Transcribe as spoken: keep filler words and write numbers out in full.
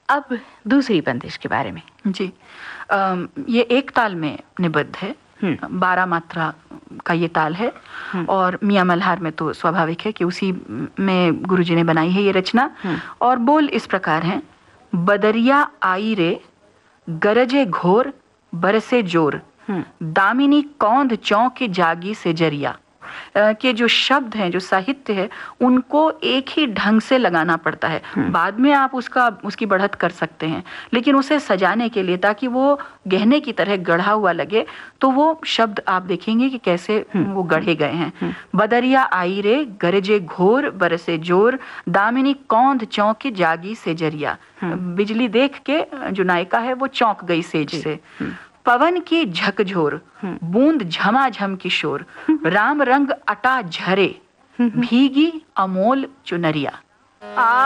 अब दूसरी बंदिश के बारे में। जी, आ, ये एक ताल में निबद्ध है, बारह मात्रा का ये ताल है और मियां मल्हार में तो स्वाभाविक है कि उसी में गुरुजी ने बनाई है ये रचना। और बोल इस प्रकार हैं: बदरिया आई रे गरजे घोर बरसे जोर, दामिनी कौंध चौंक जागी से जरिया। के जो शब्द हैं, जो साहित्य है, उनको एक ही ढंग से लगाना पड़ता है। बाद में आप उसका उसकी बढ़त कर सकते हैं, लेकिन उसे सजाने के लिए, ताकि वो गहने की तरह गढ़ा हुआ लगे, तो वो शब्द आप देखेंगे कि कैसे वो गढ़े गए हैं। बदरिया आई रे गरजे घोर बरसे जोर, दामिनी कौंध चौंक जागी से जरिया। बिजली देख के जो नायिका है वो चौंक गई सेज से। पवन की झकझोर, बूंद झमाझम की शोर, राम रंग अटा झरे, भीगी अमोल चुनरिया।